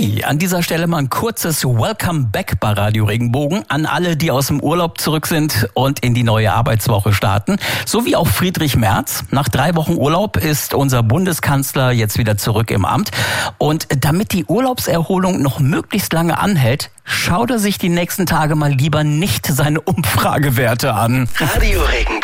Hey, an dieser Stelle mal ein kurzes Welcome Back bei Radio Regenbogen an alle, die aus dem Urlaub zurück sind und in die neue Arbeitswoche starten. So wie auch Friedrich Merz. Nach 3 Wochen Urlaub ist unser Bundeskanzler jetzt wieder zurück im Amt. Und damit die Urlaubserholung noch möglichst lange anhält, schaut er sich die nächsten Tage mal lieber nicht seine Umfragewerte an. Radio Regenbogen.